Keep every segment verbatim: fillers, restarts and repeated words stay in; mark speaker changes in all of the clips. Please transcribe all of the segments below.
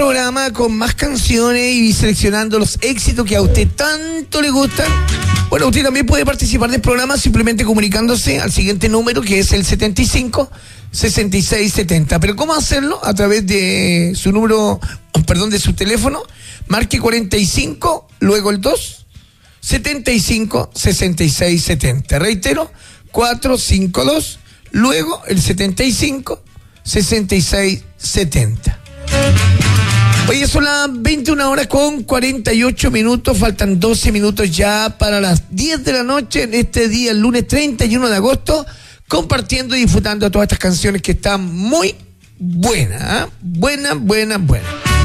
Speaker 1: Programa con más canciones y seleccionando los éxitos que a usted tanto le gustan. Bueno, usted también puede participar del programa simplemente comunicándose al siguiente número, que es el setenta y cinco, sesenta y seis, setenta. Pero ¿cómo hacerlo? A través de su número, perdón, de su teléfono. Marque cuarenta y cinco, luego el dos, setenta y cinco, sesenta y seis, setenta. Reitero, cuatrocientos cincuenta y dos, luego el setenta y cinco, sesenta y seis, setenta. Oye, son las veintiuna horas con cuarenta y ocho minutos, faltan doce minutos ya para las diez de la noche en este día, el lunes treinta y uno de agosto, compartiendo y disfrutando todas estas canciones que están muy buenas, ¿eh? Buenas, buenas, buenas.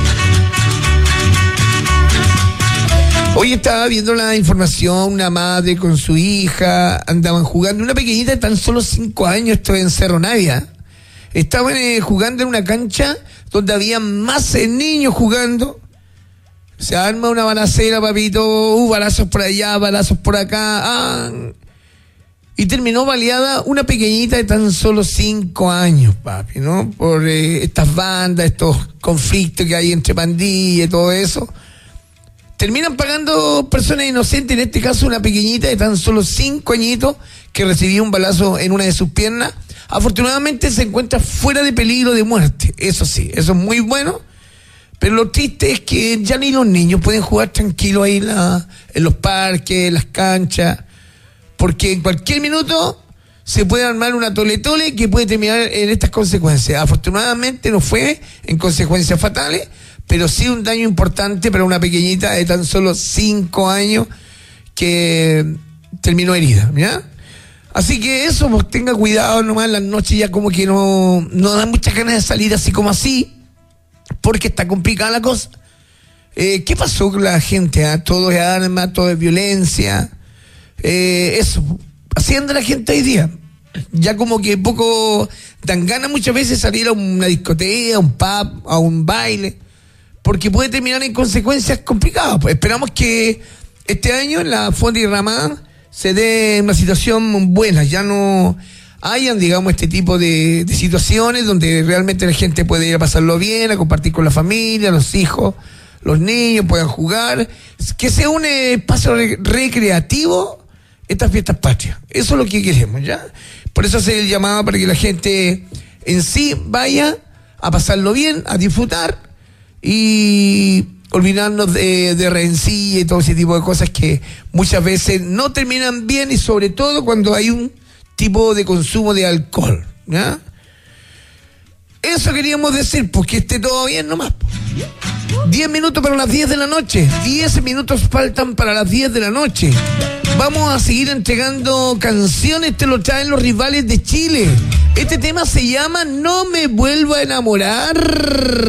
Speaker 1: Hoy estaba viendo la información, una madre con su hija, andaban jugando, una pequeñita de tan solo cinco años, esto en Cerro Navia. Estaban eh, jugando en una cancha donde había más eh, niños jugando. Se arma una balacera, papito, uh, balazos por allá, balazos por acá. Ah, y terminó baleada una pequeñita de tan solo cinco años, papi, ¿no? Por eh, estas bandas, estos conflictos que hay entre pandillas y todo eso. Terminan pagando personas inocentes, en este caso una pequeñita de tan solo cinco añitos que recibió un balazo en una de sus piernas. Afortunadamente se encuentra fuera de peligro de muerte, eso sí, eso es muy bueno, pero lo triste es que ya ni los niños pueden jugar tranquilos ahí en, la, en los parques, en las canchas, porque en cualquier minuto se puede armar una tole-tole que puede terminar en estas consecuencias. Afortunadamente no fue en consecuencias fatales, pero sí un daño importante para una pequeñita de tan solo cinco años que terminó herida, ¿ya? Así que eso, pues tenga cuidado nomás, en las noches ya como que no, no dan muchas ganas de salir así como así, porque está complicada la cosa. Eh, ¿Qué pasó con la gente? ¿Ah? Todo es arma, todo es violencia. Eh, eso, así anda la gente hoy día. Ya como que poco dan ganas muchas veces salir a una discoteca, a un pub, a un baile, porque puede terminar en consecuencias complicadas. Pues esperamos que este año en la Fonda y Ramada se dé una situación buena, ya no hayan, digamos, este tipo de, de situaciones donde realmente la gente puede ir a pasarlo bien, a compartir con la familia, los hijos, los niños puedan jugar, que sea un espacio re- recreativo estas fiestas patrias. Eso es lo que queremos, ¿ya? Por eso hace el llamado para que la gente en sí vaya a pasarlo bien, a disfrutar y olvidarnos de, de rencilla y todo ese tipo de cosas que muchas veces no terminan bien, y sobre todo cuando hay un tipo de consumo de alcohol, ¿ya? Eso queríamos decir, pues que esté todo bien nomás. diez minutos para las diez de la noche, diez minutos faltan para las diez de la noche. Vamos a seguir entregando canciones, te lo traen los rivales de Chile. Este tema se llama No me vuelvo a enamorar.